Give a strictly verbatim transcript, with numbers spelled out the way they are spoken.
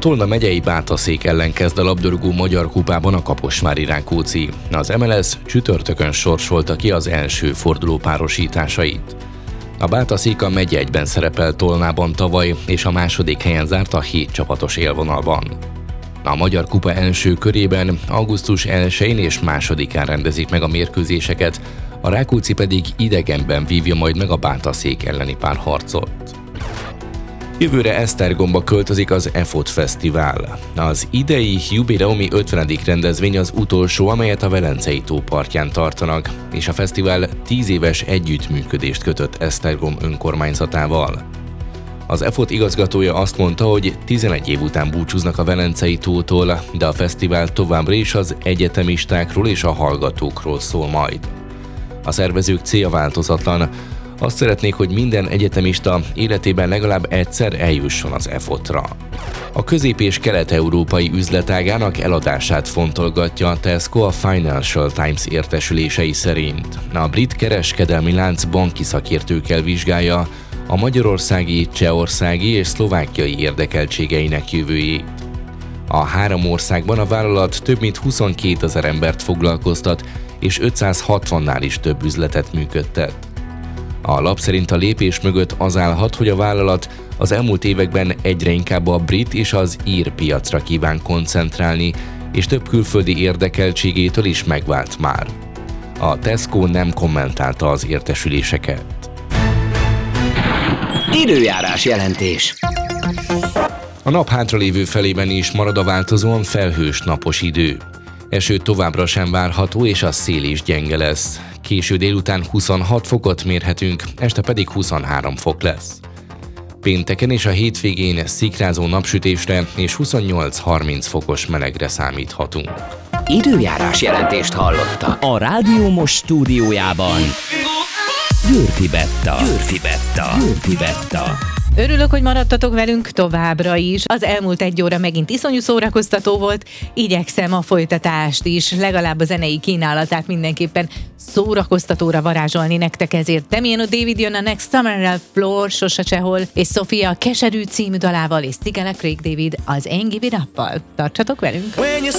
Tolna megyei Bátaszék ellen kezd a labdarúgó magyar kupában a Kaposvári Rákóczi. Az em el es csütörtökön sorsolta ki az első forduló párosításait. A Bátaszék a megye egyben szerepel Tolnában tavaly, és a második helyen zárt a hét csapatos élvonalban. A Magyar Kupa első körében augusztus elsején és másodikán rendezik meg a mérkőzéseket, a Rákóczi pedig idegenben vívja majd meg a Bátaszék elleni párharcot. Jövőre Esztergomba költözik az e ef o té Fesztivál. Az idei jubileumi ötvenedik rendezvény az utolsó, amelyet a Velencei tó partján tartanak, és a fesztivál tíz éves együttműködést kötött Esztergom önkormányzatával. Az e ef o té igazgatója azt mondta, hogy tizenegy év után búcsúznak a Velencei tótól, de a fesztivál továbbra is az egyetemistákról és a hallgatókról szól majd. A szervezők célja változatlan. Azt szeretnék, hogy minden egyetemista életében legalább egyszer eljusson az e ef o té-ra. A közép- és kelet-európai üzletágának eladását fontolgatja a Tesco a Financial Times értesülései szerint. A brit kereskedelmi lánc banki szakértőkkel vizsgálja a magyarországi, csehországi és szlovákiai érdekeltségeinek jövőjét. A három országban a vállalat több mint huszonkétezer embert foglalkoztat, és ötszázhatvannál is több üzletet működtet. A lap szerint a lépés mögött az állhat, hogy a vállalat az elmúlt években egyre inkább a brit és az ír piacra kíván koncentrálni, és több külföldi érdekeltségétől is megvált már. A Tesco nem kommentálta az értesüléseket. Időjárás jelentés. A nap hátralévő felében is marad a változóan felhős napos idő. Eső továbbra sem várható, és a szél is gyenge lesz. Késő délután huszonhat fokot mérhetünk, este pedig huszonhárom fok lesz. Pénteken és a hétvégén szikrázó napsütésre és huszonnyolc-harminc fokos melegre számíthatunk. Időjárás jelentést hallotta. A Rádió Most stúdiójában Győrfi Betta. Győrfi Betta. Győrfi Betta. Örülök, hogy maradtatok velünk továbbra is. Az elmúlt egy óra megint iszonyú szórakoztató volt. Igyekszem a folytatást is, legalább a zenei kínálatát mindenképpen szórakoztatóra varázsolni nektek, ezért Damiano David jön a Next Summer-rel, Floor, Sose Csehol és Sofia Keserű című dalával, és Tigala Craig David az Ain't Give It Up-pal. Tartsatok velünk!